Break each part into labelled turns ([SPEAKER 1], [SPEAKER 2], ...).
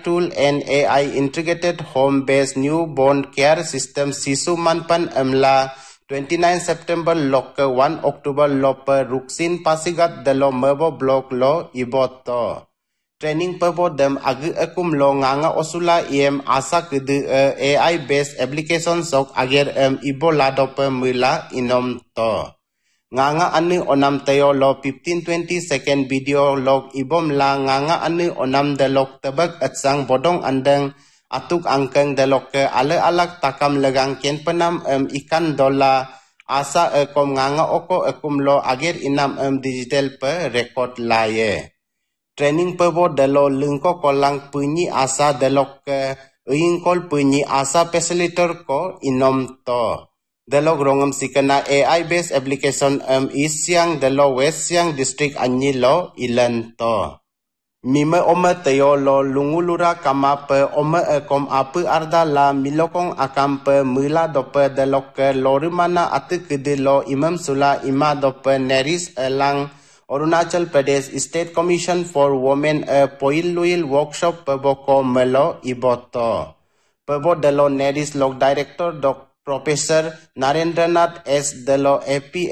[SPEAKER 1] tool and AI integrated home-based newborn care system Sisu Manpan Amla 29 September Loke 1 October Lope Ruksin Pasigat Delo Merbo Block Lo Iboto. Training perbo dem agi akum lo nganga osula asa kudu AI based application sok agar ibo lado pe mula inom to. Nganga anu onam tayo lo 15-20 second video log ibom la nganga anu onam delok tebak atsang bodong andeng atuk angkeng delok ke alak takam legang ken penam ikan dola asa ekom nganga oko akum lo agar inam digital pe record laye. Training perbo delo lengko kolang punyi asa delok ke ingkol punyi asa facilitator ko inom to. Delo grongam sikana AI based application isyang delo west siang district anyi lo ilan to. Mime ome tayo lo lungulura kama pe ome ekom apu arda la milokong akam pe mula dope delok ke lorimana atu kede lo imam sula ima dope neris elang Arunachal Pradesh State Commission for Women Poil workshop peboko melo iboto. Pebo delo Neris Log Director Professor Narendranath S. Delo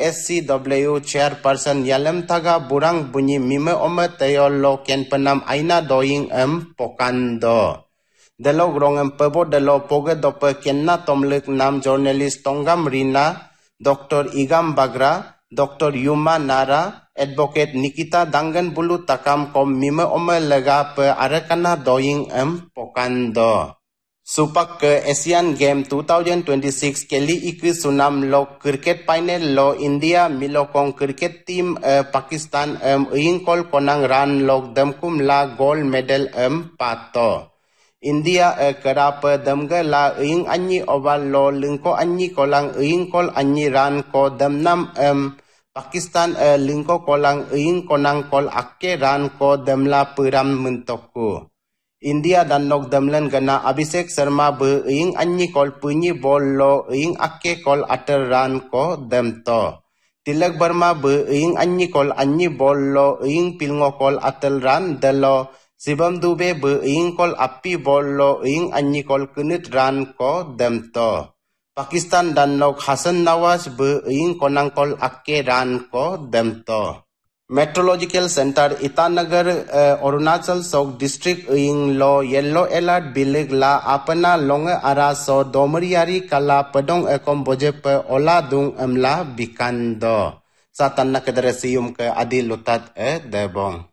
[SPEAKER 1] APSCW Chairperson Yalem Taga Burang Bunyi Mime Ome Tayo Lo Ken Penam Aina Doing Pokando. Delo Grongem Pebo Delo Poge Dope Kenna Tomlik Nam Journalist Tongam Rina Dr. Igam Bagra Dr. Yuma Nara Advocate Nikita Dangan Bulu Takam kom mime ome lega pe arakana doing pokando. Supak ke Asian Game 2026 keli iku sunam lo cricket final lo India milokong cricket team Pakistan ingkol konang ran log damkum la gold medal pato. India kerapa damga la ing anyi oval lo lingko anyi kolang ingkol anyi ran ko damnam Pakistan lingko kolang ing konang kol akke ran ko demla peram mentoku. India dan nok demlen gana Abhishek Sharma be ing anyi kol punyi bol lo ing akke kol ater ran ko demto. Tilak Burma be ing anyi kol anyi bol lo ing pilngo kol atel ran delo. Sibam Dube be ing kol api bol lo ing anyi kol kunit ran ko demto. Pakistan dan nok Hasan Nawaz be ing konang kol akke ran ko demto. Meteorological Center Itanagar Arunachal Sok District ing lo yellow alert bilig la apana longa ara so domriari kala pedong ekom boje pe ola dung emla bikando. Satan na kederesium ke adi lutat debong.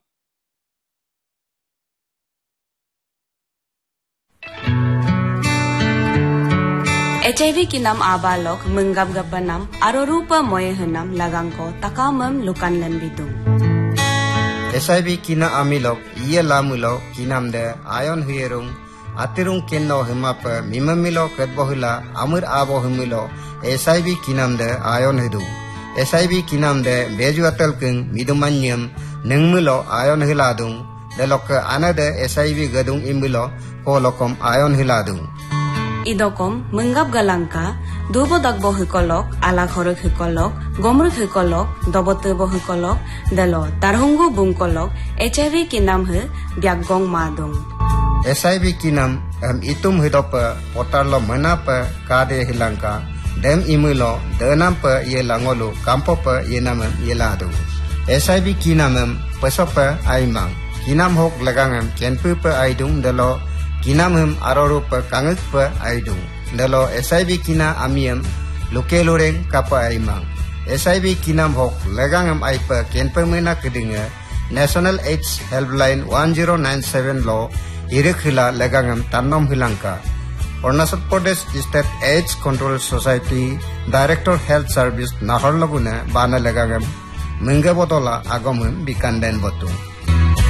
[SPEAKER 2] HIV ki nam abalok menggab gabanam arorupa moye henam lagang ko takamam lukan len bidung.
[SPEAKER 3] HIV kina amilok iya lamulo kinam de ayon huyerung atirung kenno hemapa mimamilo ketbohula amur abo hemilo HIV kinam de ayon hidu. HIV kinam de beju atal keng midumanyam nengmulo ayon hiladung delok anade HIV gadung imilo kolokom ayon hiladung.
[SPEAKER 2] Idokom menggap galangka dubo dagbo hikolok ala khorok hikolok gomruk hikolok dobotebo hikolok dalo tarhungu bungkolok HIV kinam he biaggong madung.
[SPEAKER 3] HIV kinam itum hidopa potarlo menapa kade hilangka dem imulo denam pe ye langolu kampo pe ye namam ye ladu. HIV kinam pesopa aimang kinam hok lagangam kenpu pe aidung dalo kinam aroru pe kanguk pe aidung dalo SIB kina amiam lukelureng kapa aimang SIB kinam hok legangam aipa kenpe mena kedinga National AIDS Helpline 1097 lo irikhila legangam tannom hilangka Arunachal Pradesh State AIDS Control Society Director Health Service Naharlaguna bana legangam mengabotola agam bikanden botu.